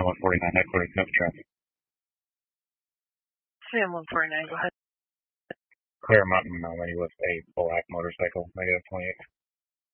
149, headquarters, no traffic. Sam 149, go ahead. Clear Mountain, lady with a black motorcycle, negative 28.